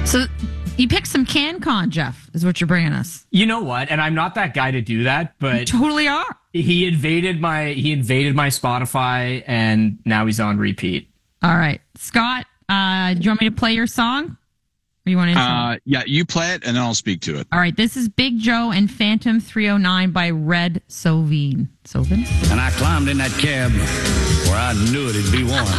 So you picked some CanCon, Jeff, is what you're bringing us. You know what? And I'm not that guy to do that, but you totally are. He invaded my Spotify, and now he's on repeat. All right, Scott, do you want me to play your song? Or you want to? Yeah, you play it, and then I'll speak to it. All right, this is Big Joe and Phantom 309 by Red Sovin. And I climbed in that cab where I knew it'd be warm.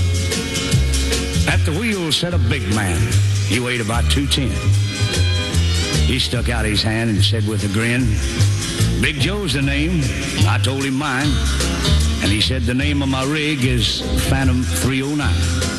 At the wheel sat a big man. He weighed about 210. He stuck out his hand and said with a grin, "Big Joe's the name." I told him mine. And he said the name of my rig is Phantom 309.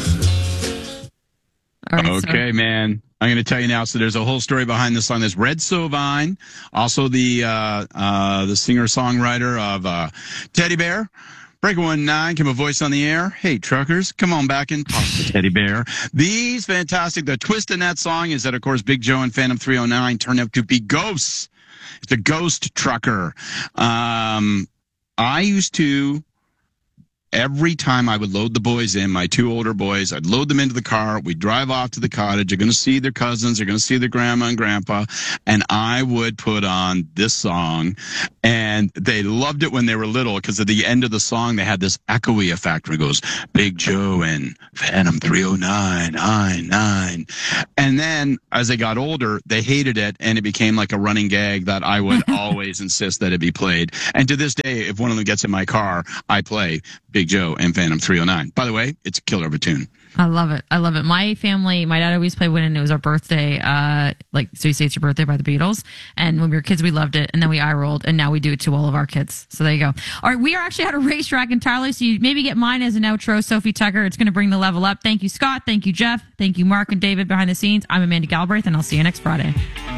All right, okay, man. I'm going to tell you now. So there's a whole story behind this song. There's Red Sovine, also the singer-songwriter of Teddy Bear. Breaker 19, give a voice on the air. Hey, truckers, come on back and talk to Teddy Bear. These fantastic. The twist in that song is that, of course, Big Joe and Phantom 309 turned out to be ghosts. It's a ghost trucker. I used to, every time I would load the boys in, my two older boys, I'd load them into the car. We'd drive off to the cottage. They're going to see their cousins. They're going to see their grandma and grandpa. And I would put on this song. And they loved it when they were little because at the end of the song, they had this echoey effect where it goes, Big Joe and Phantom 309, 99. And then as they got older, they hated it. And it became like a running gag that I would always insist that it be played. And to this day, if one of them gets in my car, I play Big Joe and Phantom 309. By the way, it's a killer of a tune. I love it. I love it. My family, my dad always played when it was our birthday. So you say it's your birthday by the Beatles. And when we were kids, we loved it. And then we eye rolled. And now we do it to all of our kids. So there you go. All right. We are actually at a racetrack entirely. So you maybe get mine as an outro, Sophie Tucker. It's going to bring the level up. Thank you, Scott. Thank you, Jeff. Thank you, Mark and David behind the scenes. I'm Amanda Galbraith, and I'll see you next Friday.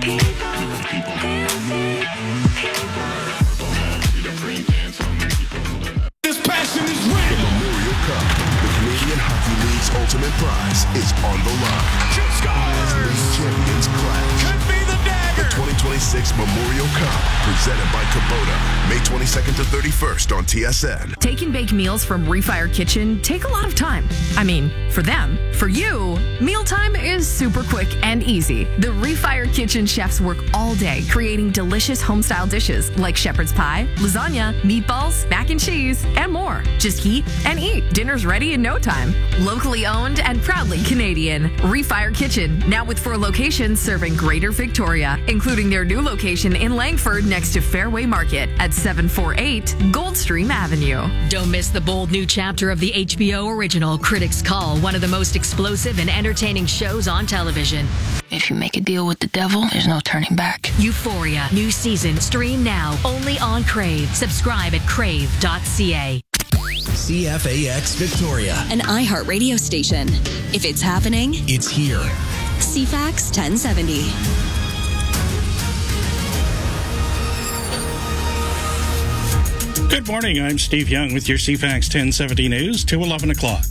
This passion is real. The Memorial Cup, the Canadian Hockey League's ultimate prize, is on the line. Scores! Champions clash. Could be the dagger. The 2026 Memorial Cup, presented by Kubota, May 22nd to 31st on TSN. Take and bake meals from Refire Kitchen take a lot of time. I mean, for them. For you, mealtime is super quick and easy. The Refire Kitchen chefs work all day creating delicious home-style dishes like shepherd's pie, lasagna, meatballs, mac and cheese, and more. Just heat and eat. Dinner's ready in no time. Locally owned and proudly Canadian. Refire Kitchen, now with 4 locations serving Greater Victoria, including their new location in Langford next to Fairway Market at 748 Goldstream Avenue. Don't miss the bold new chapter of the HBO original Critics Call, one of the most explosive and entertaining shows on television. If you make a deal with the devil, there's no turning back. Euphoria, new season, stream now, only on Crave. Subscribe at crave.ca. CFAX Victoria, an iHeart radio station. If it's happening, it's here. CFAX 1070. Good morning. I'm Steve Young with your CFAX 1070 News to 11 o'clock.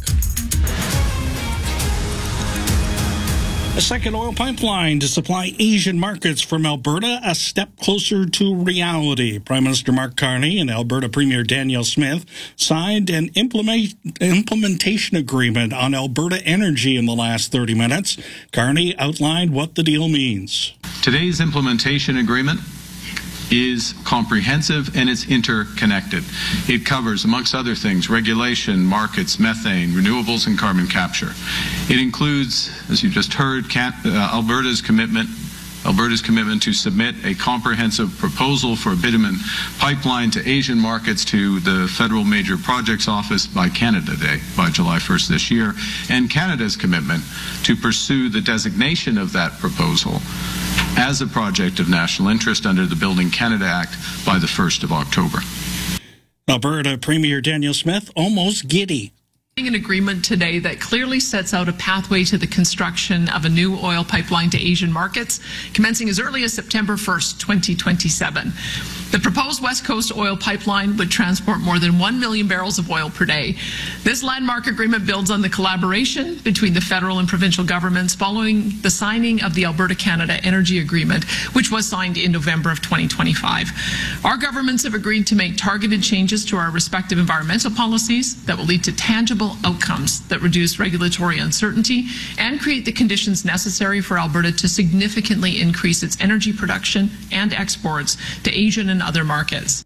A second oil pipeline to supply Asian markets from Alberta, a step closer to reality. Prime Minister Mark Carney and Alberta Premier Danielle Smith signed an implementation agreement on Alberta energy in the last 30 minutes. Carney outlined what the deal means. Today's implementation agreement is comprehensive and it's interconnected. It covers, amongst other things, regulation, markets, methane, renewables, and carbon capture. It includes, as you just heard, Alberta's commitment to submit a comprehensive proposal for a bitumen pipeline to Asian markets to the Federal Major Projects Office by Canada Day, by July 1st this year, and Canada's commitment to pursue the designation of that proposal as a project of national interest under the Building Canada Act by the 1st of October. Alberta Premier Danielle Smith almost giddy. An agreement today that clearly sets out a pathway to the construction of a new oil pipeline to Asian markets, commencing as early as September 1st, 2027. The proposed West Coast oil pipeline would transport more than 1 million barrels of oil per day. This landmark agreement builds on the collaboration between the federal and provincial governments following the signing of the Alberta-Canada Energy Agreement, which was signed in November of 2025. Our governments have agreed to make targeted changes to our respective environmental policies that will lead to tangible outcomes that reduce regulatory uncertainty and create the conditions necessary for Alberta to significantly increase its energy production and exports to Asian and other markets.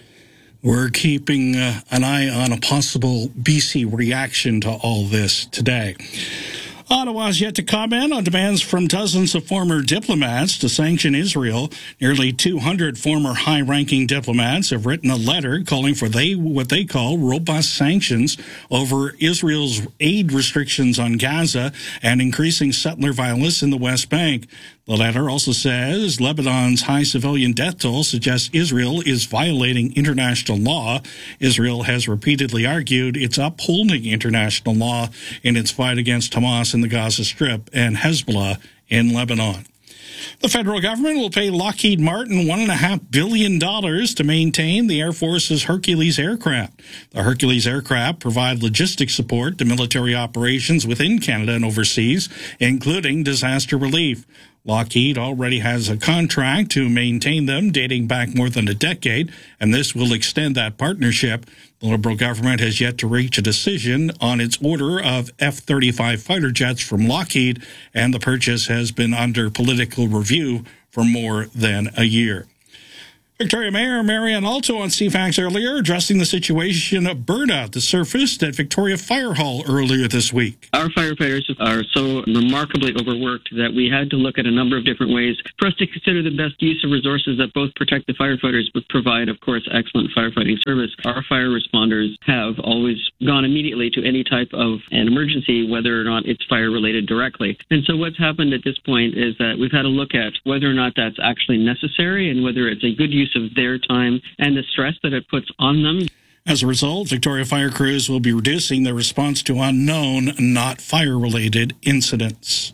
We're keeping an eye on a possible BC reaction to all this today. Ottawa's yet to comment on demands from dozens of former diplomats to sanction Israel. Nearly 200 former high-ranking diplomats have written a letter calling for what they call robust sanctions over Israel's aid restrictions on Gaza and increasing settler violence in the West Bank. The letter also says Lebanon's high civilian death toll suggests Israel is violating international law. Israel has repeatedly argued it's upholding international law in its fight against Hamas in the Gaza Strip and Hezbollah in Lebanon. The federal government will pay Lockheed Martin $1.5 billion to maintain the Air Force's Hercules aircraft. The Hercules aircraft provide logistic support to military operations within Canada and overseas, including disaster relief. Lockheed already has a contract to maintain them dating back more than a decade, and this will extend that partnership. The Liberal government has yet to reach a decision on its order of F-35 fighter jets from Lockheed, and the purchase has been under political review for more than a year. Victoria Mayor Marianne Alto on CFAX earlier addressing the situation of burnout that surfaced at Victoria Fire Hall earlier this week. Our firefighters are so remarkably overworked that we had to look at a number of different ways for us to consider the best use of resources that both protect the firefighters but provide, of course, excellent firefighting service. Our fire responders have always gone immediately to any type of an emergency, whether or not it's fire-related directly. And so what's happened at this point is that we've had to look at whether or not that's actually necessary and whether it's a good use of their time and the stress that it puts on them. As a result, Victoria fire crews will be reducing their response to unknown, not fire-related incidents.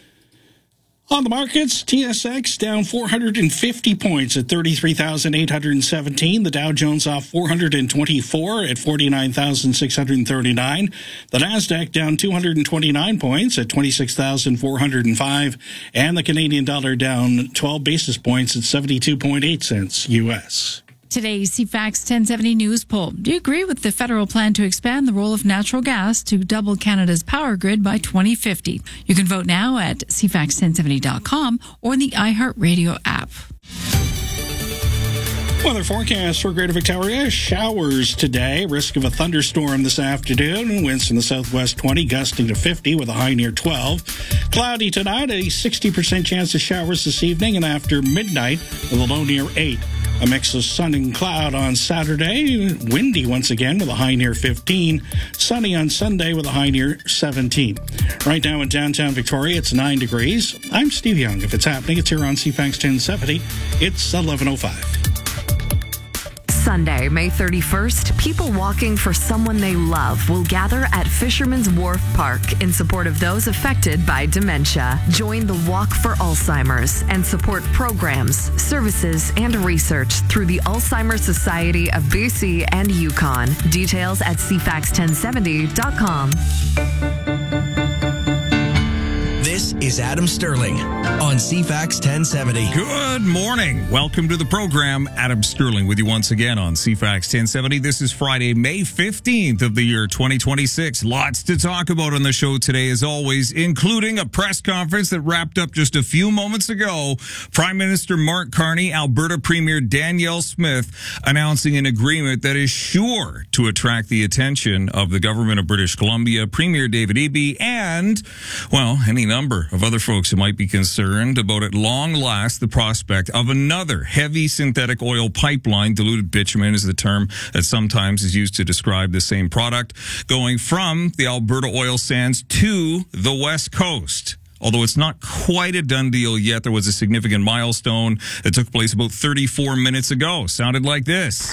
On the markets, TSX down 450 points at 33,817. The Dow Jones off 424 at 49,639. The Nasdaq down 229 points at 26,405. And the Canadian dollar down 12 basis points at 72.8 cents U.S. Today's CFAX 1070 News poll. Do you agree with the federal plan to expand the role of natural gas to double Canada's power grid by 2050? You can vote now at cfax1070.com or the iHeartRadio app. Weather forecast for Greater Victoria. Showers today. Risk of a thunderstorm this afternoon. Winds from the southwest 20, gusting to 50 with a high near 12. Cloudy tonight. A 60% chance of showers this evening and after midnight with a low near 8. A mix of sun and cloud on Saturday. Windy once again with a high near 15. Sunny on Sunday with a high near 17. Right now in downtown Victoria, it's 9 degrees. I'm Steve Young. If it's happening, it's here on CFAX 1070. It's 11:05. Sunday, May 31st, people walking for someone they love will gather at Fisherman's Wharf Park in support of those affected by dementia. Join the Walk for Alzheimer's and support programs, services, and research through the Alzheimer's Society of BC and Yukon. Details at cfax1070.com. This is Adam Sterling on CFAX 1070. Good morning. Welcome to the program. Adam Sterling with you once again on CFAX 1070. This is Friday, May 15th of the year 2026. Lots to talk about on the show today, as always, including a press conference that wrapped up just a few moments ago. Prime Minister Mark Carney, Alberta Premier Danielle Smith announcing an agreement that is sure to attract the attention of the government of British Columbia, Premier David Eby, and, well, any number of other folks who might be concerned about, at long last, the prospect of another heavy synthetic oil pipeline. Diluted bitumen is the term that sometimes is used to describe the same product, going from the Alberta oil sands to the West Coast. Although it's not quite a done deal yet, there was a significant milestone that took place about 34 minutes ago. Sounded like this.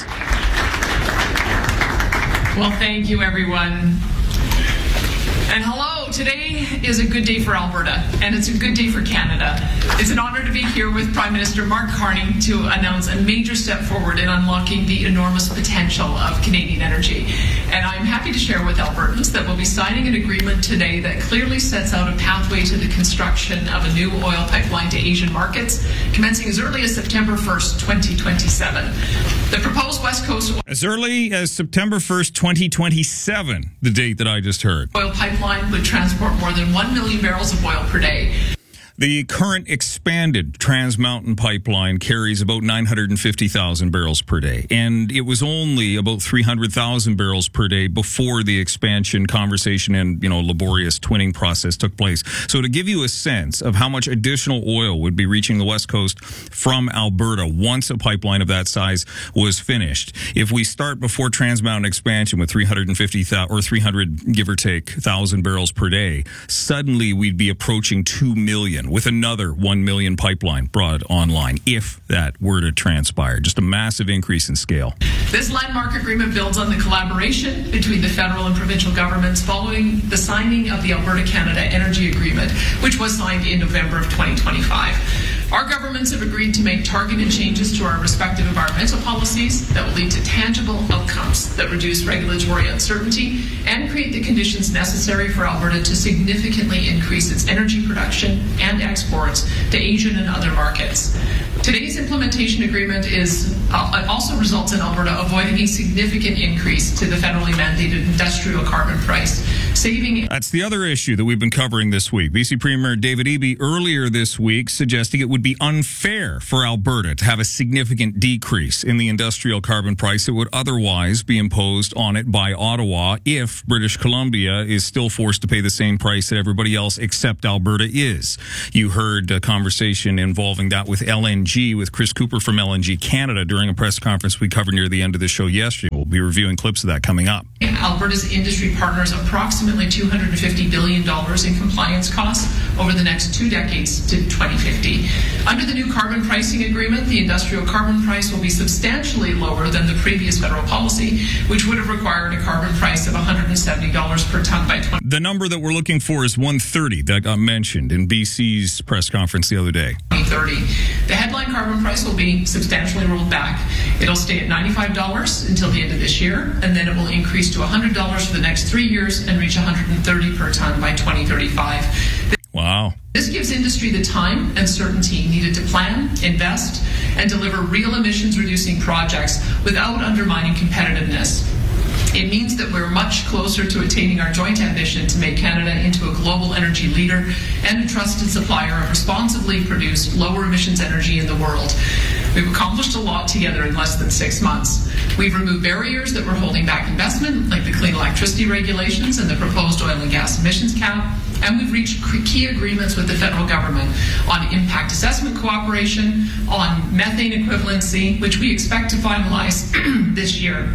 Well, thank you, everyone. And hello. Today is a good day for Alberta, and it's a good day for Canada. It's an honor to be here with Prime Minister Mark Carney to announce a major step forward in unlocking the enormous potential of Canadian energy. And I'm happy to share with Albertans that we'll be signing an agreement today that clearly sets out a pathway to the construction of a new oil pipeline to Asian markets, commencing as early as September 1st, 2027. The proposed West Coast as early as September 1st, 2027, the date that I just heard. Oil pipeline would transport more than 1 million barrels of oil per day. The current expanded Trans Mountain pipeline carries about 950,000 barrels per day, and it was only about 300,000 barrels per day before the expansion conversation and, laborious twinning process took place. So to give you a sense of how much additional oil would be reaching the West Coast from Alberta once a pipeline of that size was finished, if we start before Trans Mountain expansion with 350,000 or 300, give or take, 1,000 barrels per day, suddenly we'd be approaching 2 million. With another 1 million pipeline brought online, if that were to transpire. Just a massive increase in scale. This landmark agreement builds on the collaboration between the federal and provincial governments following the signing of the Alberta-Canada Energy Agreement, which was signed in November of 2025. Our governments have agreed to make targeted changes to our respective environmental policies that will lead to tangible outcomes that reduce regulatory uncertainty and create the conditions necessary for Alberta to significantly increase its energy production and exports to Asian and other markets. Today's implementation agreement also results in Alberta avoiding a significant increase to the federally mandated industrial carbon price, saving. That's the other issue that we've been covering this week. BC Premier David Eby earlier this week suggesting it would be unfair for Alberta to have a significant decrease in the industrial carbon price that would otherwise be imposed on it by Ottawa if British Columbia is still forced to pay the same price that everybody else except Alberta is. You heard a conversation involving that with LNG, with Chris Cooper from LNG Canada during a press conference we covered near the end of the show yesterday. We'll be reviewing clips of that coming up. Alberta's industry partners approximately $250 billion in compliance costs over the next 2 decades to 2050. Under the new carbon pricing agreement, the industrial carbon price will be substantially lower than the previous federal policy, which would have required a carbon price of $170 per ton by 2030. The number that we're looking for is 130 that got mentioned in BC's press conference the other day. 2030. The headline carbon price will be substantially rolled back. It'll stay at $95 until the end of this year, and then it will increase to $100 for the next 3 years and reach $130 per ton by 2035. Wow. This gives industry the time and certainty needed to plan, invest, and deliver real emissions-reducing projects without undermining competitiveness. It means that we're much closer to attaining our joint ambition to make Canada into a global energy leader and a trusted supplier of responsibly produced, lower emissions energy in the world. We've accomplished a lot together in less than 6 months. We've removed barriers that were holding back investment, like the clean electricity regulations and the proposed oil and gas emissions cap, and we've reached key agreements with the federal government on impact assessment cooperation, on methane equivalency, which we expect to finalize this year.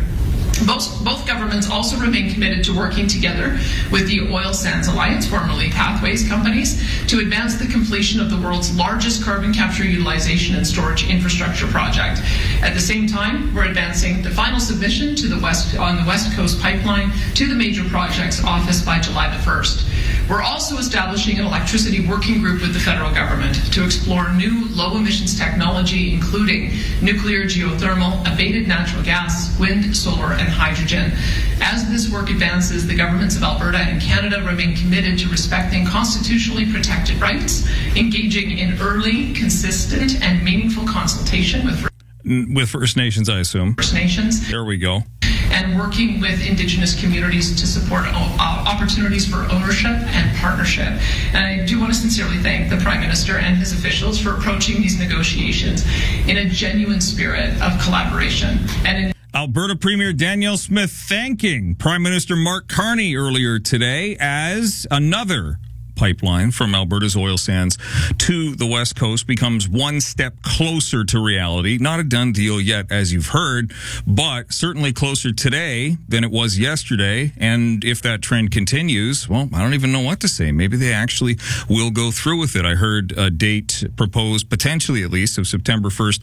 Both governments also remain committed to working together with the Oil Sands Alliance, formerly Pathways companies, to advance the completion of the world's largest carbon capture, utilization, and storage infrastructure project. At the same time, we're advancing the final submission to the West Coast pipeline to the Major Projects Office by July the 1st. We're also establishing an electricity working group with the federal government to explore new low-emissions technology, including nuclear, geothermal, abated natural gas, wind, solar, and hydrogen. As this work advances, the governments of Alberta and Canada remain committed to respecting constitutionally protected rights, engaging in early, consistent, and meaningful consultation with First Nations, I assume. First Nations. There we go. And working with Indigenous communities to support opportunities for ownership and partnership. And I do want to sincerely thank the Prime Minister and his officials for approaching these negotiations in a genuine spirit of collaboration. Alberta Premier Danielle Smith thanking Prime Minister Mark Carney earlier today as another pipeline from Alberta's oil sands to the West Coast becomes one step closer to reality. Not a done deal yet, as you've heard, but certainly closer today than it was yesterday. And if that trend continues, well, I don't even know what to say. Maybe they actually will go through with it. I heard a date proposed, potentially at least, of September 1st,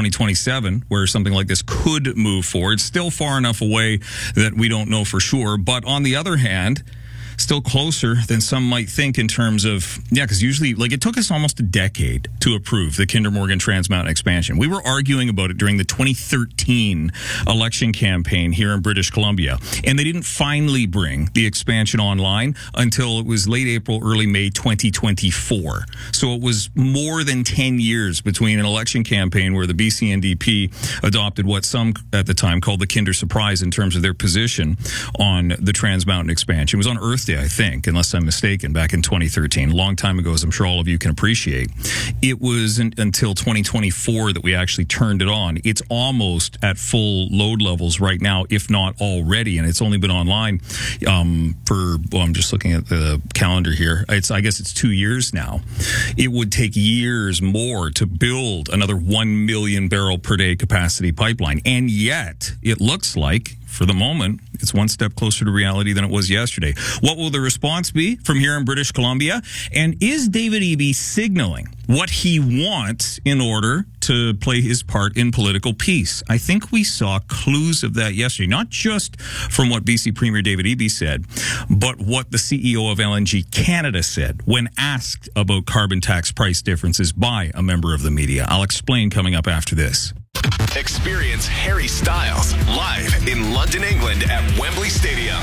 2027, where something like this could move forward. Still far enough away that we don't know for sure. But on the other hand, still closer than some might think in terms of, because usually, it took us almost a decade to approve the Kinder Morgan Trans Mountain expansion. We were arguing about it during the 2013 election campaign here in British Columbia, and they didn't finally bring the expansion online until it was late April, early May 2024. So it was more than 10 years between an election campaign where the BC NDP adopted what some at the time called the Kinder Surprise in terms of their position on the Trans Mountain expansion. It was on Earth Day, I think, unless I'm mistaken, back in 2013. A long time ago, as I'm sure all of you can appreciate. It was until 2024 that we actually turned it on. It's almost at full load levels right now, if not already, and it's only been online I'm just looking at the calendar here. I guess it's 2 years now. It would take years more to build another 1 million barrel per day capacity pipeline, and yet it looks like, for the moment, it's one step closer to reality than it was yesterday. What will the response be from here in British Columbia? And is David Eby signaling what he wants in order to play his part in political peace? I think we saw clues of that yesterday, not just from what BC Premier David Eby said, but what the CEO of LNG Canada said when asked about carbon tax price differences by a member of the media. I'll explain coming up after this. Experience Harry Styles live in London, England at Wembley Stadium.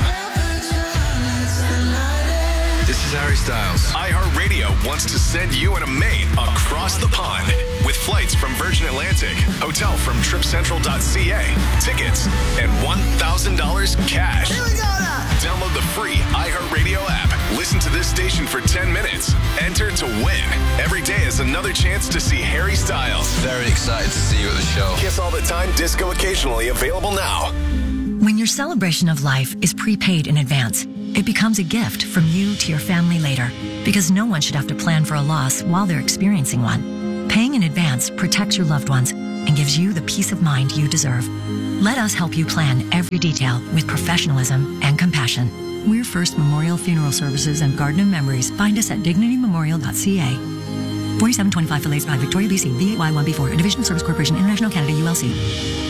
This is Harry Styles. iHeartRadio wants to send you and a mate across the pond with flights from Virgin Atlantic, hotel from tripcentral.ca, tickets, and $1,000 cash. Download the free iHeartRadio app. Listen to this station for 10 minutes. Enter to win. Every day is another chance to see Harry Styles. Very excited to see you at the show. Kiss All the Time, disco occasionally, available now. When your celebration of life is prepaid in advance, it becomes a gift from you to your family later, because no one should have to plan for a loss while they're experiencing one. Paying in advance protects your loved ones and gives you the peace of mind you deserve. Let us help you plan every detail with professionalism and compassion. We're First Memorial Funeral Services and Garden of Memories. Find us at dignitymemorial.ca. 4725 Fillets Drive, Victoria, BC, VY1B4, a division of Service Corporation International Canada, ULC.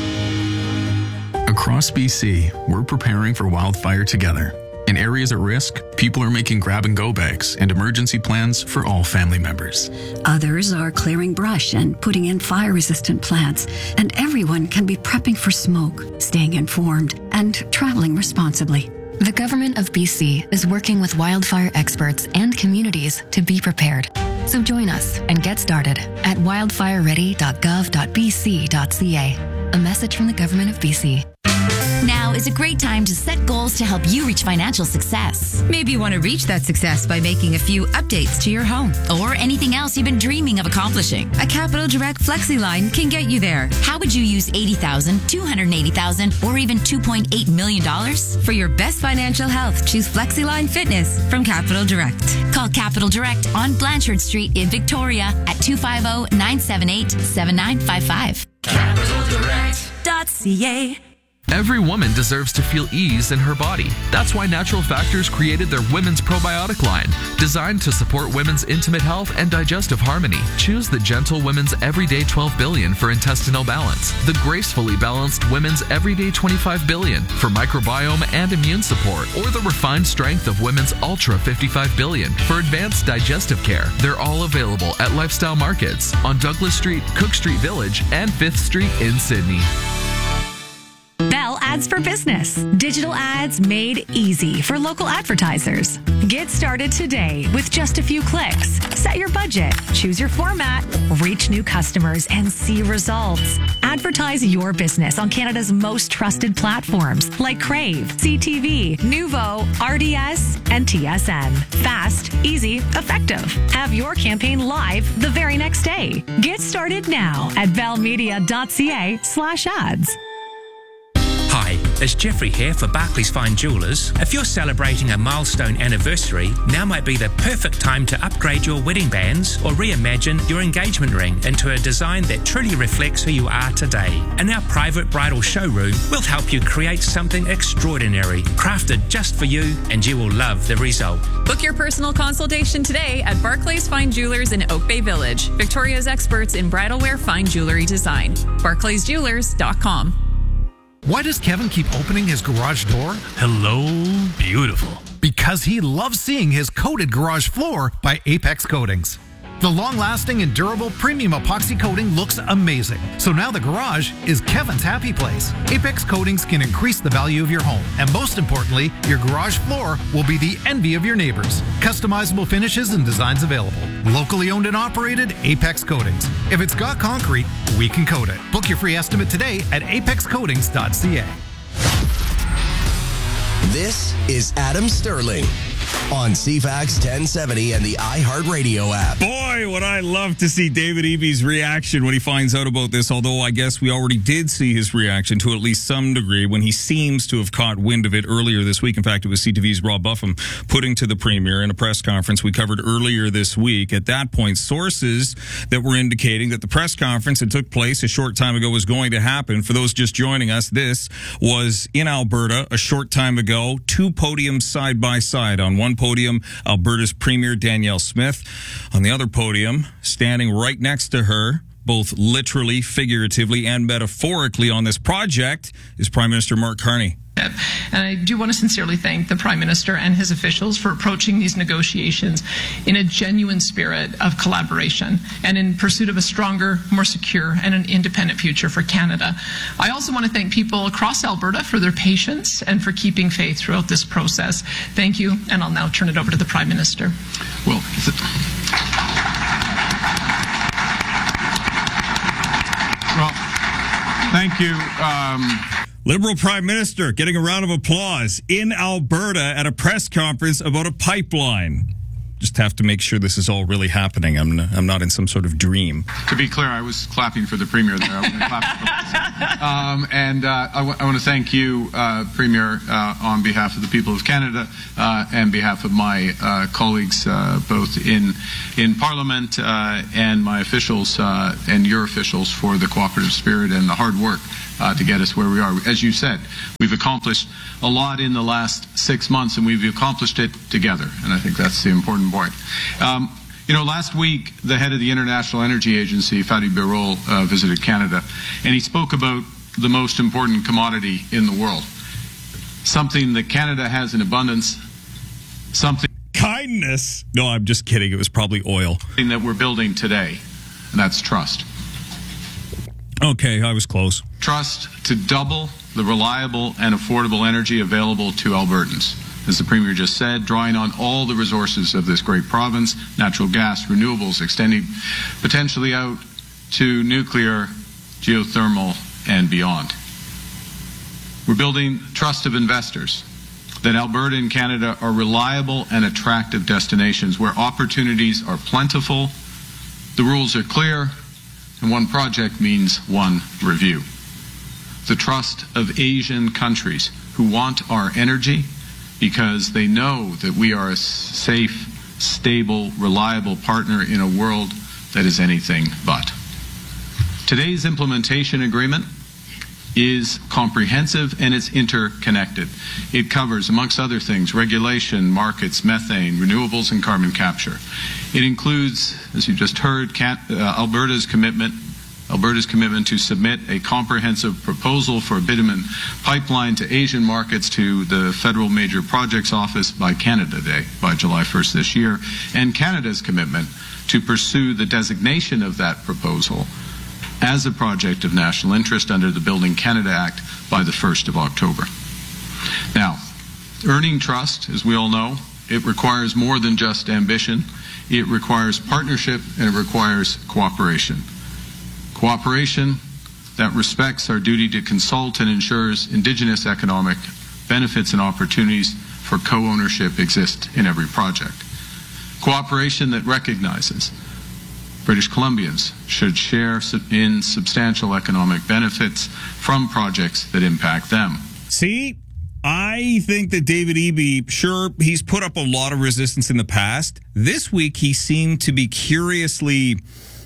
Across BC, we're preparing for wildfire together. In areas at risk, people are making grab-and-go bags and emergency plans for all family members. Others are clearing brush and putting in fire-resistant plants, and everyone can be prepping for smoke, staying informed, and traveling responsibly. The Government of BC is working with wildfire experts and communities to be prepared. So join us and get started at wildfireready.gov.bc.ca. A message from the Government of BC. Now is a great time to set goals to help you reach financial success. Maybe you want to reach that success by making a few updates to your home or anything else you've been dreaming of accomplishing. A Capital Direct FlexiLine can get you there. How would you use $80,000, $280,000, or even $2.8 million? For your best financial health, choose FlexiLine Fitness from Capital Direct. Call Capital Direct on Blanchard Street in Victoria at 250-978-7955. CapitalDirect.ca. Every woman deserves to feel ease in her body. That's why Natural Factors created their Women's Probiotic line, designed to support women's intimate health and digestive harmony. Choose the Gentle Women's Everyday 12 Billion for intestinal balance, the Gracefully Balanced Women's Everyday 25 Billion for microbiome and immune support, or the Refined Strength of Women's Ultra 55 Billion for advanced digestive care. They're all available at Lifestyle Markets on Douglas Street, Cook Street Village, and 5th Street in Sydney. Bell Ads for Business. Digital ads made easy for local advertisers. Get started today with just a few clicks. Set your budget, choose your format, reach new customers, and see results. Advertise your business on Canada's most trusted platforms like Crave, CTV, Nuvo, RDS, and TSN. Fast, easy, effective. Have your campaign live the very next day. Get started now at bellmedia.ca/ads. Hi, it's Jeffrey here for Barclays Fine Jewellers. If you're celebrating a milestone anniversary, now might be the perfect time to upgrade your wedding bands or reimagine your engagement ring into a design that truly reflects who you are today. In our private bridal showroom, we'll help you create something extraordinary, crafted just for you, and you will love the result. Book your personal consultation today at Barclays Fine Jewellers in Oak Bay Village, Victoria's experts in bridal wear fine jewelry design. BarclaysJewelers.com. Why does Kevin keep opening his garage door? Hello, beautiful. Because because he loves seeing his coated garage floor by Apex Coatings. The long-lasting and durable premium epoxy coating looks amazing. So now the garage is Kevin's happy place. Apex Coatings can increase the value of your home. And most importantly, your garage floor will be the envy of your neighbors. Customizable finishes and designs available. Locally owned and operated, Apex Coatings. If it's got concrete, we can coat it. Book your free estimate today at apexcoatings.ca. This is Adam Sterling on CFAX 1070 and the iHeartRadio app. Boy, would I love to see David Eby's reaction when he finds out about this, although I guess we already did see his reaction to at least some degree when he seems to have caught wind of it earlier this week. In fact, it was CTV's Rob Buffum putting to the Premier in a press conference we covered earlier this week. At that point, sources that were indicating that the press conference that took place a short time ago was going to happen. For those just joining us, this was in Alberta a short time ago, 2 podiums side by side. On one podium, Alberta's Premier Danielle Smith. On the other podium, standing right next to her, both literally, figuratively, and metaphorically on this project, is Prime Minister Mark Carney. And I do want to sincerely thank the Prime Minister and his officials for approaching these negotiations in a genuine spirit of collaboration and in pursuit of a stronger, more secure, and an independent future for Canada. I also want to thank people across Alberta for their patience and for keeping faith throughout this process. Thank you, and I'll now turn it over to the Prime Minister. Well, thank you. Liberal Prime Minister getting a round of applause in Alberta at a press conference about a pipeline. Just have to make sure this is all really happening. I'm not in some sort of dream. To be clear, I was clapping for the Premier there. I wasn't clapping for I want to thank you, Premier, on behalf of the people of Canada and behalf of my colleagues both in Parliament and my officials and your officials for the cooperative spirit and the hard work to get us where we are. As you said, we've accomplished a lot in the last 6 months, and we've accomplished it together, and I think that's the important point. Last week, the head of the International Energy Agency, Fatih Birol, visited Canada, and he spoke about the most important commodity in the world, something that Canada has in abundance, something... Kindness? No, I'm just kidding. It was probably oil. ...something that we're building today, and that's trust. Okay, I was close. Trust to double the reliable and affordable energy available to Albertans. As the Premier just said, drawing on all the resources of this great province, natural gas, renewables, extending potentially out to nuclear, geothermal, and beyond. We're building trust of investors, that Alberta and Canada are reliable and attractive destinations where opportunities are plentiful, the rules are clear, and one project means one review. The trust of Asian countries who want our energy because they know that we are a safe, stable, reliable partner in a world that is anything but. Today's implementation agreement is comprehensive and it's interconnected. It covers, amongst other things, regulation, markets, methane, renewables, and carbon capture. It includes, as you just heard, Alberta's commitment to submit a comprehensive proposal for a bitumen pipeline to Asian markets to the Federal Major Projects Office by Canada Day, by July 1st this year, and Canada's commitment to pursue the designation of that proposal as a project of national interest under the Building Canada Act by the 1st of October. Now, earning trust, as we all know, it requires more than just ambition. It requires partnership and it requires cooperation. Cooperation that respects our duty to consult and ensures Indigenous economic benefits and opportunities for co-ownership exist in every project. Cooperation that recognizes British Columbians should share in substantial economic benefits from projects that impact them. See, I think that David Eby, sure, he's put up a lot of resistance in the past. This week, he seemed to be curiously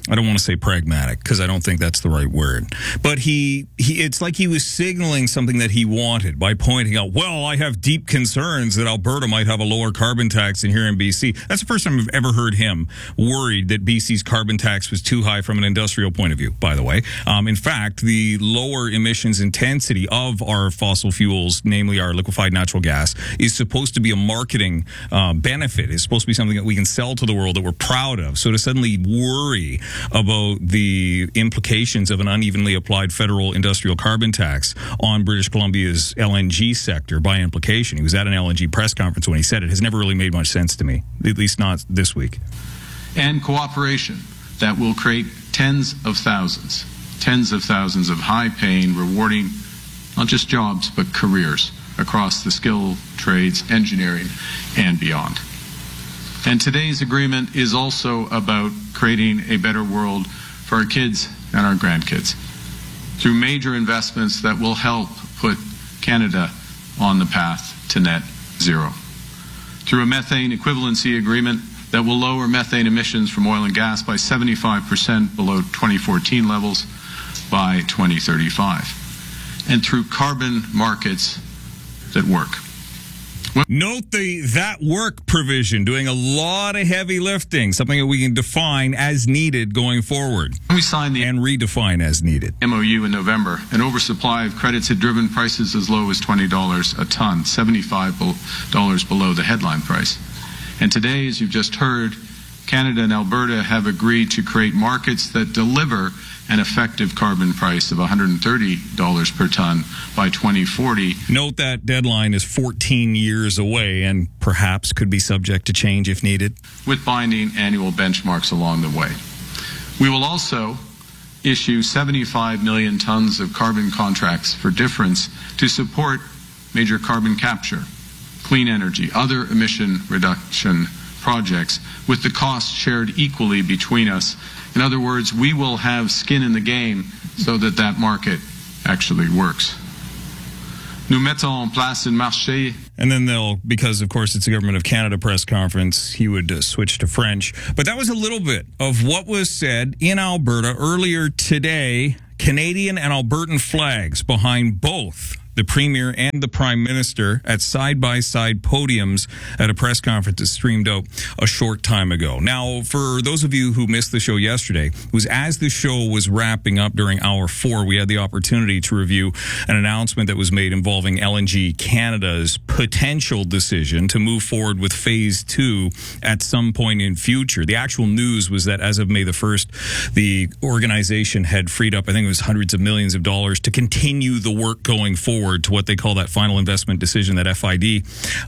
I don't want to say pragmatic because I don't think that's the right word. But it's like he was signaling something that he wanted by pointing out, well, I have deep concerns that Alberta might have a lower carbon tax than here in BC. That's the first time I've ever heard him worried that BC's carbon tax was too high from an industrial point of view, by the way. In fact, the lower emissions intensity of our fossil fuels, namely our liquefied natural gas, is supposed to be a marketing benefit. It's supposed to be something that we can sell to the world that we're proud of. So to suddenly worry about the implications of an unevenly applied federal industrial carbon tax on British Columbia's LNG sector by implication. He was at an LNG press conference when he said it. Has never really made much sense to me, at least not this week. And cooperation that will create tens of thousands of high-paying, rewarding, not just jobs, but careers across the skilled trades, engineering, and beyond. And today's agreement is also about creating a better world for our kids and our grandkids through major investments that will help put Canada on the path to net zero. Through a methane equivalency agreement that will lower methane emissions from oil and gas by 75% below 2014 levels by 2035. And through carbon markets that work. Note the that work provision, doing a lot of heavy lifting, something that we can define as needed going forward. We signed the and redefine as needed. MOU in November. An oversupply of credits had driven prices as low as $20 a ton, $75 below the headline price. And today, as you've just heard, Canada and Alberta have agreed to create markets that deliver an effective carbon price of $130 per ton by 2040. Note that deadline is 14 years away and perhaps could be subject to change if needed. With binding annual benchmarks along the way. We will also issue 75 million tons of carbon contracts for difference to support major carbon capture, clean energy, other emission reduction projects, with the cost shared equally between us. In other words, we will have skin in the game so that that market actually works. Nous mettons en place un marché. And then they'll, because of course it's a Government of Canada press conference, he would switch to French. But that was a little bit of what was said in Alberta earlier today. Canadian and Albertan flags behind both the Premier and the Prime Minister at side-by-side podiums at a press conference that streamed out a short time ago. Now, for those of you who missed the show yesterday, it was as the show was wrapping up during Hour 4, we had the opportunity to review an announcement that was made involving LNG Canada's potential decision to move forward with Phase 2 at some point in future. The actual news was that as of May the 1st, the organization had freed up, I think it was hundreds of millions of dollars to continue the work going forward to what they call that final investment decision, that FID.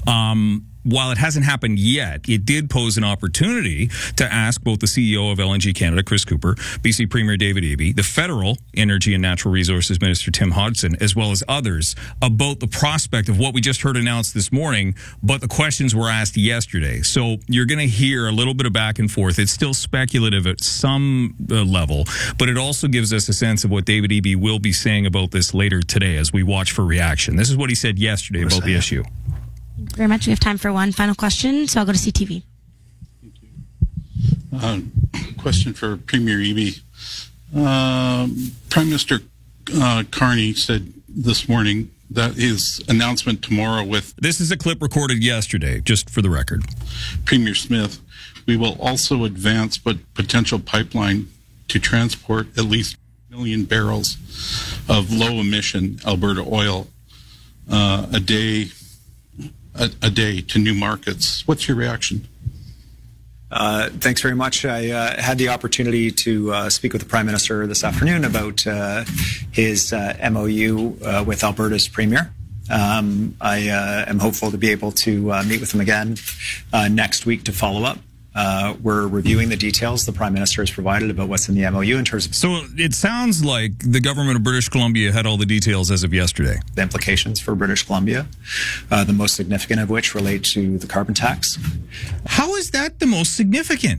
While it hasn't happened yet, it did pose an opportunity to ask both the CEO of LNG Canada, Chris Cooper, BC Premier David Eby, the Federal Energy and Natural Resources Minister Tim Hodgson, as well as others, about the prospect of what we just heard announced this morning, but the questions were asked yesterday. So you're going to hear a little bit of back and forth. It's still speculative at some level, but it also gives us a sense of what David Eby will be saying about this later today as we watch for reaction. This is what he said yesterday about the issue. Thank you very much. We have time for one final question, so I'll go to CTV. Question for Premier Eby. Prime Minister Carney said this morning that his announcement tomorrow with... This is a clip recorded yesterday, just for the record. Premier Smith, we will also advance but potential pipeline to transport at least 1 million barrels of low-emission Alberta oil a day to new markets. What's your reaction? Thanks very much. I had the opportunity to speak with the Prime Minister this afternoon about his MOU with Alberta's Premier. I am hopeful to be able to meet with him again next week to follow up. We're reviewing the details the Prime Minister has provided about what's in the MOU in terms of... So it sounds like the government of British Columbia had all the details as of yesterday. The implications for British Columbia, the most significant of which relate to the carbon tax. How is that the most significant? How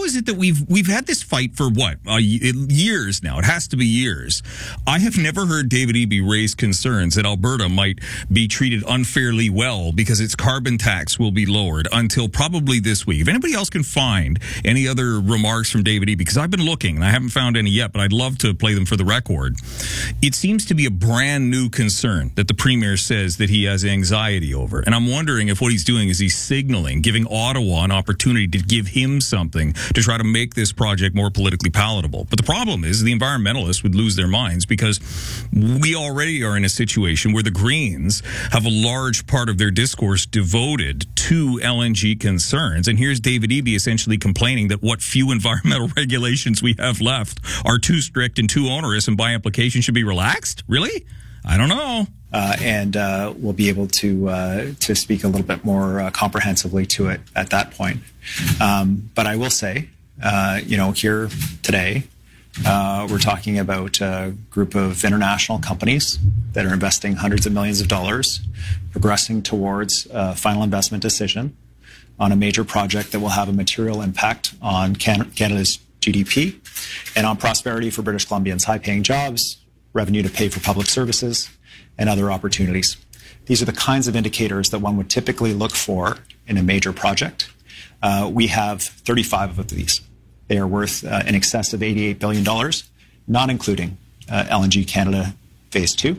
is it that we've had this fight for what, years now? It has to be years. I have never heard David Eby raise concerns that Alberta might be treated unfairly well because its carbon tax will be lowered until probably this week. If anybody else can find any other remarks from David Eby, because I've been looking and I haven't found any yet, but I'd love to play them for the record. It seems to be a brand new concern that the Premier says that he has anxiety over. And I'm wondering if what he's doing is he's signaling, giving Ottawa an opportunity to give him something to try to make this project more politically palatable. But the problem is the environmentalists would lose their minds because we already are in a situation where the Greens have a large part of their discourse devoted to LNG concerns. And here's David Eby essentially complaining that what few environmental regulations we have left are too strict and too onerous and by implication should be relaxed? Really? I don't know. And we'll be able to speak a little bit more comprehensively to it at that point. But I will say, here today, we're talking about a group of international companies that are investing hundreds of millions of dollars, progressing towards a final investment decision on a major project that will have a material impact on Canada's GDP and on prosperity for British Columbians, high-paying jobs, revenue to pay for public services, and other opportunities. These are the kinds of indicators that one would typically look for in a major project. We have 35 of these. They are worth in excess of $88 billion, not including LNG Canada Phase 2.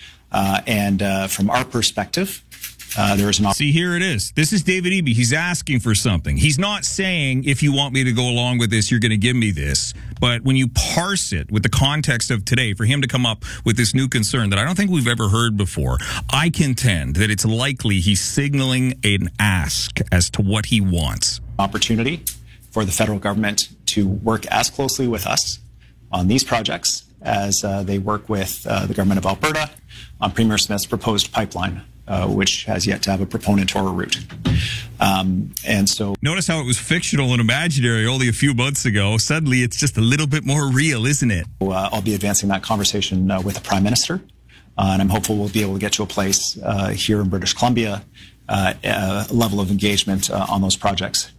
And from our perspective, there is an See, here it is. This is David Eby. He's asking for something. He's not saying, if you want me to go along with this, you're going to give me this. But when you parse it with the context of today, for him to come up with this new concern that I don't think we've ever heard before, I contend that it's likely he's signaling an ask as to what he wants. Opportunity for the federal government to work as closely with us on these projects as they work with the government of Alberta on Premier Smith's proposed pipeline, which has yet to have a proponent or a route. And so notice how it was fictional and imaginary only a few months ago. Suddenly it's just a little bit more real, isn't it? I'll be advancing that conversation with the Prime Minister, and I'm hopeful we'll be able to get to a place here in British Columbia, a level of engagement on those projects.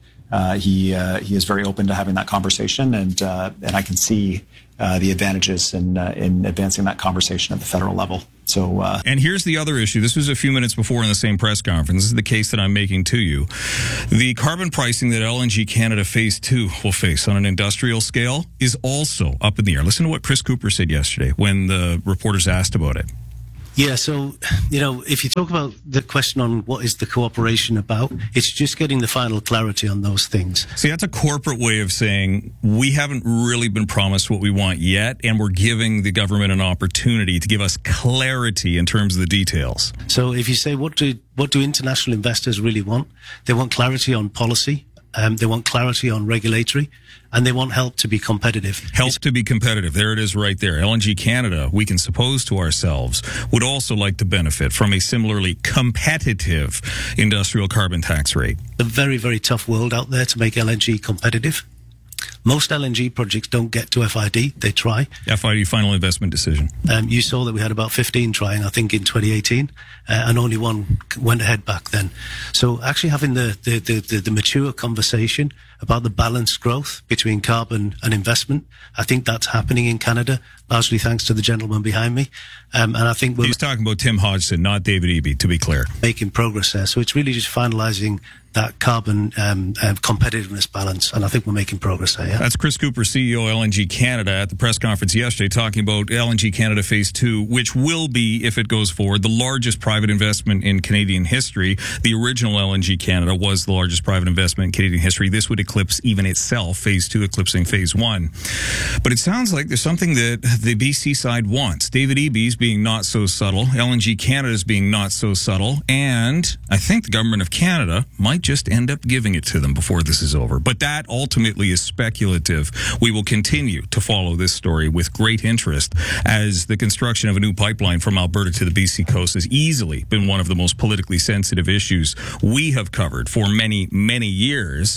He is very open to having that conversation, and I can see the advantages in advancing that conversation at the federal level. So, and here's the other issue. This was a few minutes before in the same press conference. This is the case that I'm making to you. The carbon pricing that LNG Canada Phase 2 will face on an industrial scale is also up in the air. Listen to what Chris Cooper said yesterday when the reporters asked about it. Yeah, so, if you talk about the question on what is the cooperation about, it's just getting the final clarity on those things. See, that's a corporate way of saying we haven't really been promised what we want yet, and we're giving the government an opportunity to give us clarity in terms of the details. So if you say, what do international investors really want? They want clarity on policy. They want clarity on regulatory, and they want help to be competitive. Help to be competitive. There it is right there. LNG Canada, we can suppose to ourselves, would also like to benefit from a similarly competitive industrial carbon tax rate. A very, very tough world out there to make LNG competitive. Most LNG projects don't get to FID. They try. FID, final investment decision. You saw that we had about 15 trying, I think, in 2018, and only one went ahead back then. So actually having the mature conversation about the balanced growth between carbon and investment, I think that's happening in Canada, largely thanks to the gentleman behind me. And I think he's talking about Tim Hodgson, not David Eby, to be clear. Making progress there. So it's really just finalising that carbon competitiveness balance, and I think we're making progress there. Yeah? That's Chris Cooper, CEO LNG Canada, at the press conference yesterday, talking about LNG Canada Phase 2, which will be, if it goes forward, the largest private investment in Canadian history. The original LNG Canada was the largest private investment in Canadian history. This would eclipse even itself, Phase 2 eclipsing Phase 1. But it sounds like there's something that the BC side wants. David Eby's being not so subtle, LNG Canada's being not so subtle, and I think the government of Canada might just end up giving it to them before this is over. But that ultimately is speculative. We will continue to follow this story with great interest, as the construction of a new pipeline from Alberta to the BC coast has easily been one of the most politically sensitive issues we have covered for many, many years.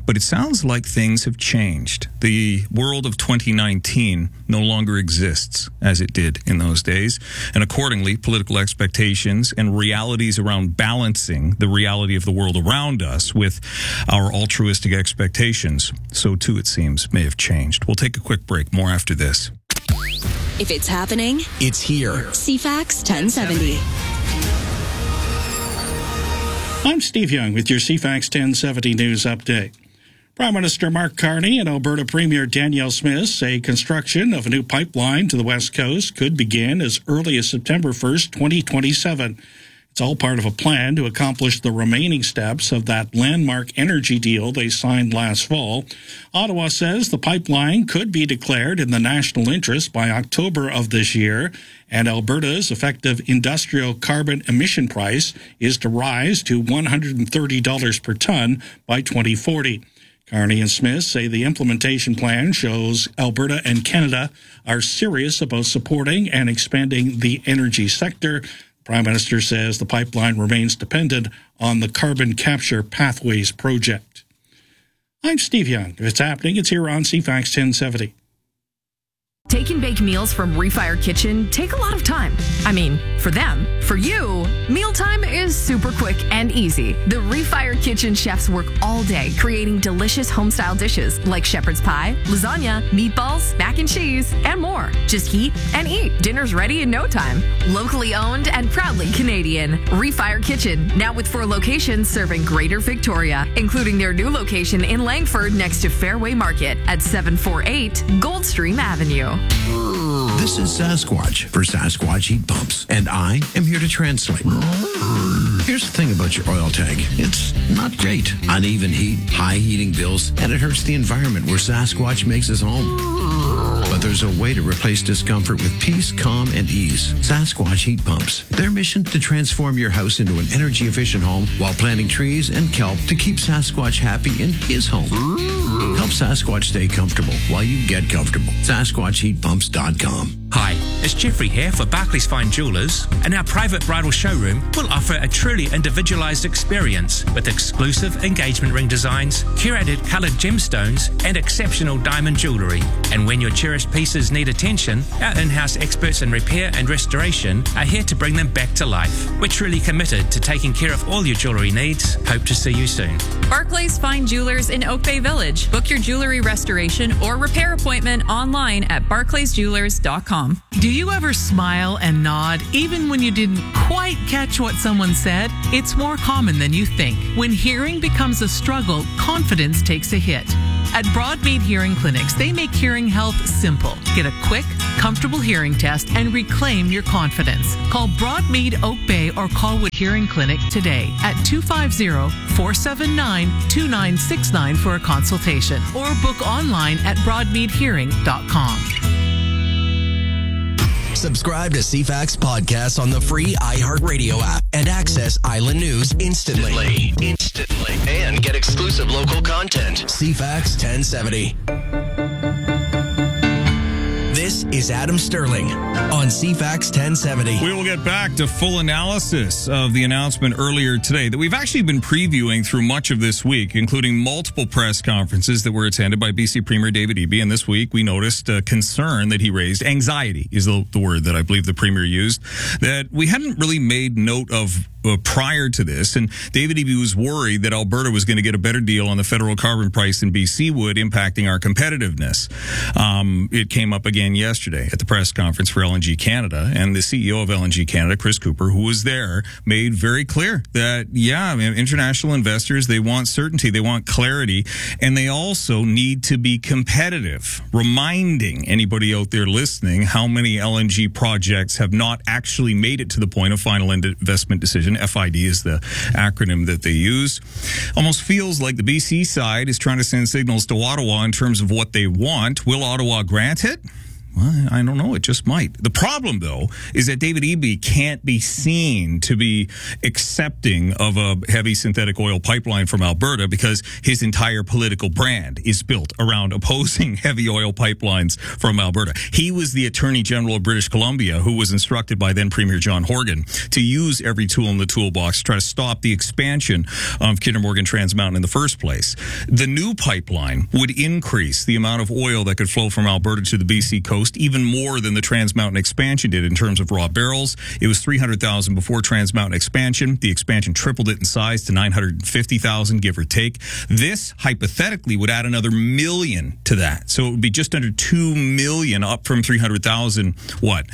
But it sounds like things have changed. The world of 2019 no longer exists as it did in those days. And accordingly, political expectations and realities around balancing the reality of the world around us with our altruistic expectations, so too it seems, may have changed. We'll take a quick break. More after this. If it's happening, it's here. CFAX 1070. I'm Steve Young with your CFAX 1070 News Update. Prime Minister Mark Carney and Alberta Premier Danielle Smith say construction of a new pipeline to the West Coast could begin as early as September 1st, 2027. It's all part of a plan to accomplish the remaining steps of that landmark energy deal they signed last fall. Ottawa says the pipeline could be declared in the national interest by October of this year, and Alberta's effective industrial carbon emission price is to rise to $130 per ton by 2040. Carney and Smith say the implementation plan shows Alberta and Canada are serious about supporting and expanding the energy sector. Prime Minister says the pipeline remains dependent on the Carbon Capture Pathways project. I'm Steve Young. If it's happening, it's here on CFAX 1070. Take and bake meals from Refire Kitchen take a lot of time. I mean, for them. For you, mealtime is super quick and easy. The Refire Kitchen chefs work all day creating delicious home-style dishes like shepherd's pie, lasagna, meatballs, mac and cheese, and more. Just heat and eat. Dinner's ready in no time. Locally owned and proudly Canadian. Refire Kitchen, now with 4 locations serving Greater Victoria, including their new location in Langford next to Fairway Market at 748 Goldstream Avenue. This is Sasquatch for Sasquatch Heat Pumps, and I am here to translate. Here's the thing about your oil tank. It's not great. Uneven heat, high heating bills, and it hurts the environment where Sasquatch makes his home. But there's a way to replace discomfort with peace, calm, and ease. Sasquatch Heat Pumps. Their mission to transform your house into an energy-efficient home while planting trees and kelp to keep Sasquatch happy in his home. Help Sasquatch stay comfortable while you get comfortable. SasquatchHeatPumps.com. Hi, it's Jeffrey here for Barclays Fine Jewelers, and our private bridal showroom will offer a truly individualized experience with exclusive engagement ring designs, curated colored gemstones, and exceptional diamond jewelry. And when your cherished pieces need attention, our in-house experts in repair and restoration are here to bring them back to life. We're truly committed to taking care of all your jewelry needs. Hope to see you soon. Barclays Fine Jewelers in Oak Bay Village. Book your jewelry restoration or repair appointment online at barclaysjewelers.com. Do you ever smile and nod even when you didn't quite catch what someone said? It's more common than you think. When hearing becomes a struggle, confidence takes a hit. At Broadmead Hearing Clinics, they make hearing health simple. Get a quick, comfortable hearing test and reclaim your confidence. Call Broadmead Oak Bay or Colwood Hearing Clinic today at 250-479-2969 for a consultation or book online at broadmeadhearing.com. Subscribe to CFAX Podcasts on the free iHeartRadio app and access Island News instantly. And get exclusive local content. CFAX 1070. This is Adam Sterling on CFAX 1070. We will get back to full analysis of the announcement earlier today that we've actually been previewing through much of this week, including multiple press conferences that were attended by BC Premier David Eby. And this week we noticed a concern that he raised. Anxiety is the word that I believe the Premier used, that we hadn't really made note of prior to this. And David Eby was worried that Alberta was going to get a better deal on the federal carbon price than BC would, impacting our competitiveness. It came up again yesterday at the press conference for LNG Canada, and the CEO of LNG Canada, Chris Cooper, who was there, made very clear that, international investors, they want certainty, they want clarity, and they also need to be competitive, reminding anybody out there listening how many LNG projects have not actually made it to the point of final investment decision. FID is the acronym that they use. Almost feels like the BC side is trying to send signals to Ottawa in terms of what they want. Will Ottawa grant it? Well, I don't know. It just might. The problem, though, is that David Eby can't be seen to be accepting of a heavy synthetic oil pipeline from Alberta because his entire political brand is built around opposing heavy oil pipelines from Alberta. He was the Attorney General of British Columbia who was instructed by then Premier John Horgan to use every tool in the toolbox to try to stop the expansion of Kinder Morgan Trans Mountain in the first place. The new pipeline would increase the amount of oil that could flow from Alberta to the BC coast even more than the Trans Mountain expansion did in terms of raw barrels. It was 300,000 before Trans Mountain expansion. The expansion tripled it in size to 950,000, give or take. This hypothetically would add another million to that. So it would be just under 2 million, up from 300,000. What?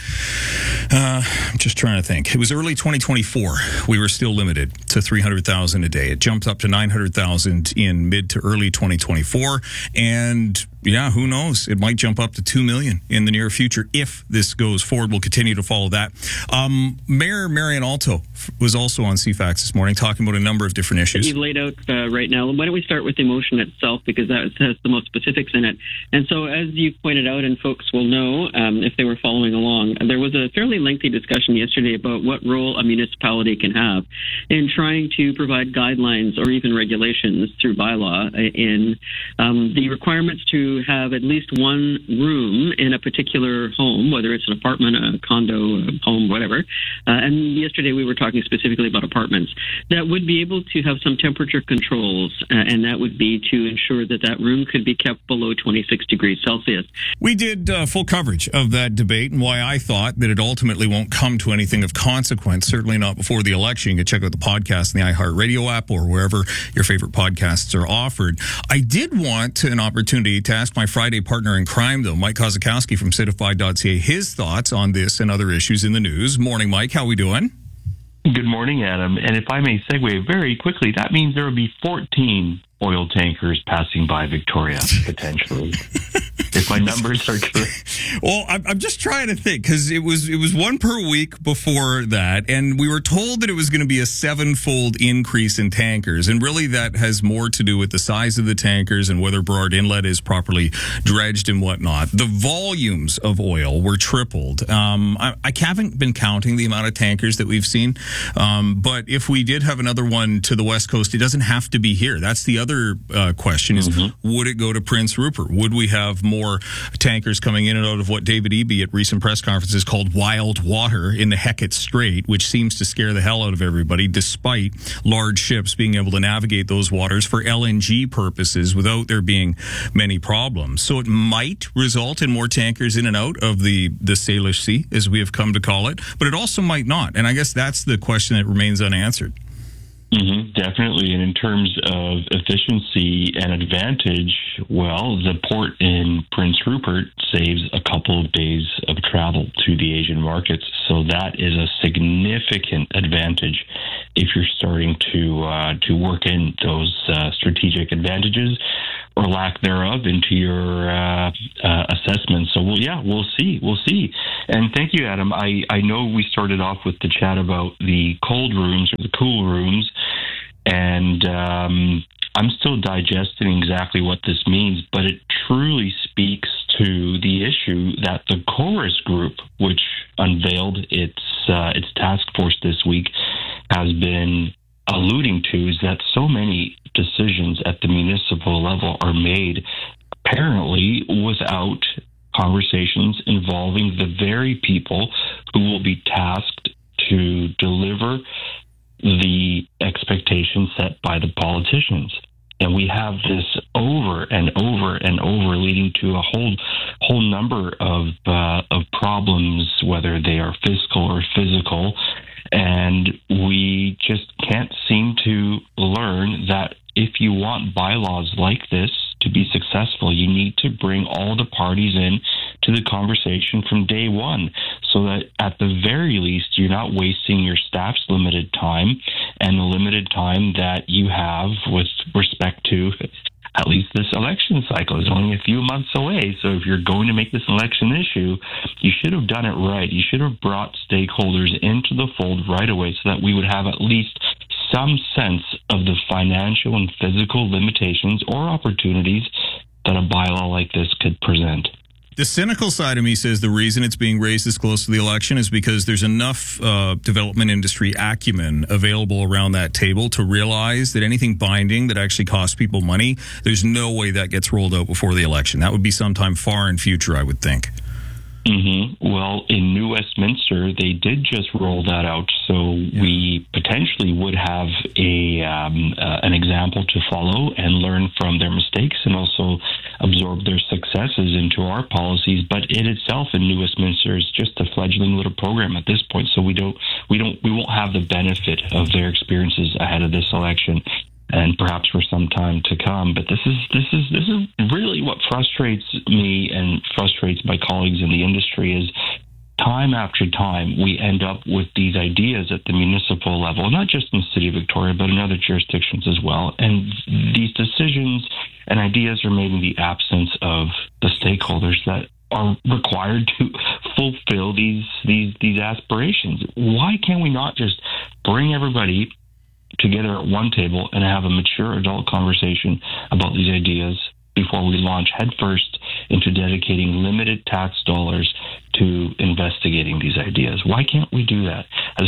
I'm just trying to think. It was early 2024. We were still limited to 300,000 a day. It jumped up to 900,000 in mid to early 2024. And yeah, who knows? It might jump up to 2 million in the near future if this goes forward. We'll continue to follow that. Mayor Marian Alto was also on CFAX this morning talking about a number of different issues. You've laid out right now. Why don't we start with the motion itself, because that has the most specifics in it. And so as you pointed out, and folks will know if they were following along, there was a fairly lengthy discussion yesterday about what role a municipality can have in trying to provide guidelines or even regulations through bylaw in the requirements to have at least one room in a particular home, whether it's an apartment, a condo, a home, whatever. And yesterday we were talking specifically about apartments that would be able to have some temperature controls, and that would be to ensure that that room could be kept below 26 degrees Celsius. We did full coverage of that debate and why I thought that it ultimately won't come to anything of consequence, certainly not before the election. You can check out the podcast in the iHeartRadio app or wherever your favorite podcasts are offered. I did want an opportunity to ask my Friday partner in crime, though, Mike Kozakowski from Citify.ca, his thoughts on this and other issues in the news. Morning, Mike. How we doing? Good morning, Adam. And if I may segue very quickly, that means there will be 14 oil tankers passing by Victoria, potentially. If my numbers are correct. Well, I'm just trying to think, because it was one per week before that, and we were told that it was going to be a 7-fold increase in tankers, and really that has more to do with the size of the tankers and whether Burrard Inlet is properly dredged and whatnot. The volumes of oil were tripled. I haven't been counting the amount of tankers that we've seen, but if we did have another one to the West Coast, it doesn't have to be here. That's the other question is, would it go to Prince Rupert? Would we have more tankers coming in and out of what David Eby at recent press conferences called wild water in the Hecate Strait, which seems to scare the hell out of everybody, despite large ships being able to navigate those waters for LNG purposes without there being many problems. So it might result in more tankers in and out of the Salish Sea, as we have come to call it, but it also might not. And I guess that's the question that remains unanswered. Definitely. And in terms of efficiency and advantage, well, the port in Prince Rupert saves a couple of days of travel to the Asian markets. So that is a significant advantage if you're starting to work in those strategic advantages or lack thereof into your assessment. So, we'll see. And thank you, Adam. I know we started off with the chat about the cold rooms or the cool rooms, and I'm still digesting exactly what this means, but it truly speaks to the issue that the Chorus Group, which unveiled its task force this week, has been alluding to, is that so many decisions at the municipal level are made apparently without conversations involving the very people who will be tasked to deliver the expectations set by the politicians. And we have this over and over and over, leading to a whole number of problems, whether they are fiscal or physical. And we just can't seem to learn that if you want bylaws like this to be successful, you need to bring all the parties in to the conversation from day one, so that at the very least, you're not wasting your staff's limited time and the limited time that you have with respect to at least this election cycle is only a few months away. So if you're going to make this election issue, you should have done it right. You should have brought stakeholders into the fold right away so that we would have at least some sense of the financial and physical limitations or opportunities that a bylaw like this could present. The cynical side of me says the reason it's being raised this close to the election is because there's enough development industry acumen available around that table to realize that anything binding that actually costs people money, there's no way that gets rolled out before the election. That would be sometime far in future, I would think. Mm-hmm. Well, in New Westminster, they did just roll that out, so we potentially would have an example to follow and learn from their mistakes, and also absorb their successes into our policies. But it itself in New Westminster is just a fledgling little program at this point, so we won't have the benefit of their experiences ahead of this election, and perhaps for some time to come. But this is really what frustrates me and frustrates my colleagues in the industry is time after time we end up with these ideas at the municipal level, not just in the city of Victoria, but in other jurisdictions as well. And these decisions and ideas are made in the absence of the stakeholders that are required to fulfill these aspirations. Why can't we not just bring everybody together at one table and have a mature adult conversation about these ideas before we launch headfirst into dedicating limited tax dollars to investigating these ideas? Why can't we do that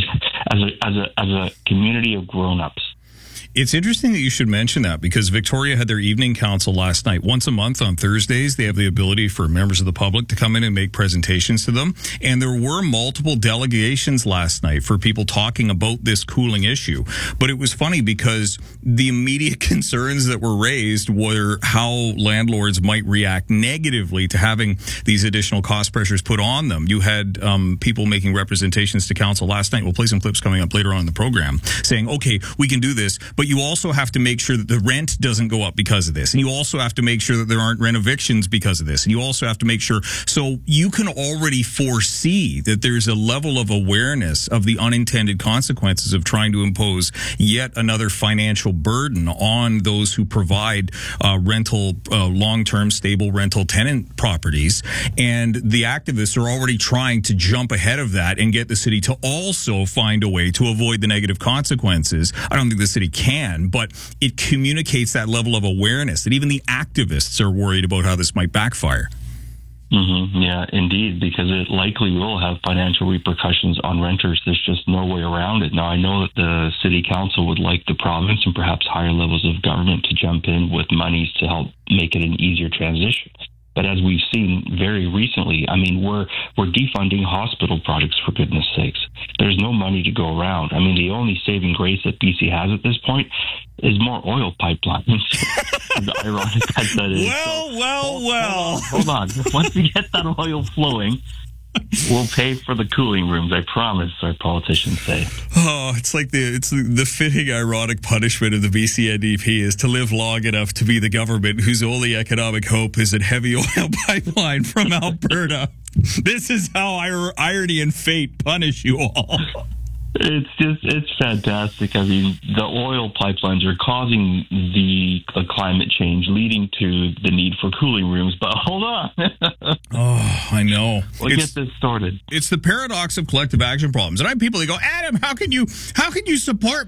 as a community of grown-ups? It's interesting that you should mention that because Victoria had their evening council last night. Once a month on Thursdays, they have the ability for members of the public to come in and make presentations to them. And there were multiple delegations last night for people talking about this cooling issue. But it was funny because the immediate concerns that were raised were how landlords might react negatively to having these additional cost pressures put on them. You had people making representations to council last night. We'll play some clips coming up later on in the program saying, okay, we can do this, but you also have to make sure that the rent doesn't go up because of this. And you also have to make sure that there aren't rent evictions because of this. And you also have to make sure. So you can already foresee that there's a level of awareness of the unintended consequences of trying to impose yet another financial burden on those who provide rental, long-term stable rental tenant properties. And the activists are already trying to jump ahead of that and get the city to also find a way to avoid the negative consequences. I don't think the city can, but it communicates that level of awareness that even the activists are worried about how this might backfire. Mm-hmm. Yeah, indeed, because it likely will have financial repercussions on renters. There's just no way around it. Now, I know that the city council would like the province and perhaps higher levels of government to jump in with monies to help make it an easier transition. But as we've seen very recently, I mean, we're defunding hospital projects, for goodness sakes. There's no money to go around. I mean, the only saving grace that BC has at this point is more oil pipelines. As ironic as that is. Well. Hold on. Once we get that oil flowing, we'll pay for the cooling rooms, I promise, our politicians say. Oh, it's like the fitting ironic punishment of the BC NDP is to live long enough to be the government whose only economic hope is a heavy oil pipeline from Alberta. This is how irony and fate punish you all. It's fantastic. I mean, the oil pipelines are causing the climate change, leading to the need for cooling rooms. But hold on. Oh, I know. We'll get this started. It's the paradox of collective action problems. And I have people that go, Adam, how can you support